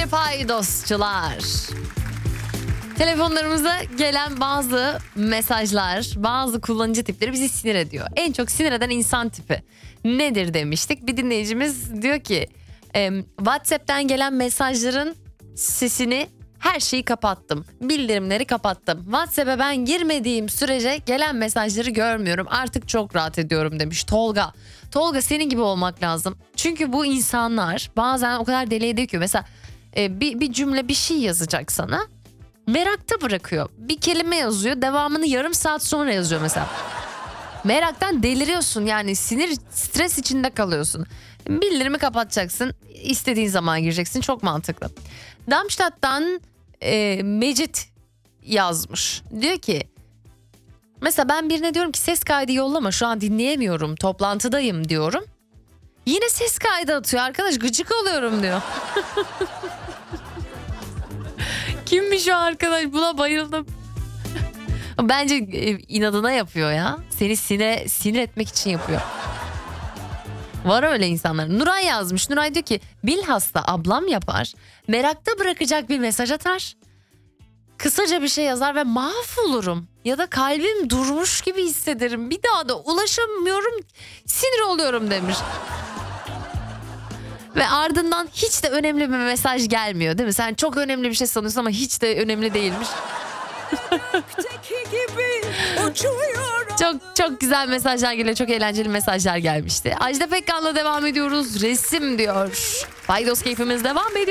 Sevgili paydosçular. Telefonlarımıza gelen bazı mesajlar, bazı kullanıcı tipleri bizi sinir ediyor. En çok sinir eden insan tipi nedir demiştik. Bir dinleyicimiz diyor ki WhatsApp'tan gelen mesajların sesini, her şeyi kapattım. Bildirimleri kapattım. WhatsApp'a ben girmediğim sürece gelen mesajları görmüyorum. Artık çok rahat ediyorum demiş Tolga. Tolga, senin gibi olmak lazım. Çünkü bu insanlar bazen o kadar deli ediyor ki mesela bir cümle, bir şey yazacak sana. Merakta bırakıyor. Bir kelime yazıyor, devamını yarım saat sonra yazıyor mesela. Meraktan deliriyorsun, yani sinir, stres içinde kalıyorsun. Bildirimi kapatacaksın, istediğin zaman gireceksin, çok mantıklı. Darmstadt'tan Mecit yazmış. Diyor ki mesela ben birine diyorum ki ses kaydı yollama, şu an dinleyemiyorum, toplantıdayım diyorum. Yine ses kaydı atıyor arkadaş, gıcık oluyorum diyor. Kimmiş o arkadaş, buna bayıldım. Bence inadına yapıyor ya. Seni sinir etmek için yapıyor. Var öyle insanlar. Nuray yazmış. Nuray diyor ki bilhassa ablam yapar. Merakta bırakacak bir mesaj atar. Kısaca bir şey yazar ve mahvolurum. Ya da kalbim durmuş gibi hissederim. Bir daha da ulaşamıyorum. Sinir oluyorum demiş. Ve ardından hiç de önemli bir mesaj gelmiyor, değil mi? Sen çok önemli bir şey sanıyorsun ama hiç de önemli değilmiş. Çok güzel mesajlar geliyor. Çok eğlenceli mesajlar gelmişti. Ajda Pekkan'la devam ediyoruz. Resim diyor. Paydos keyfimiz devam ediyor.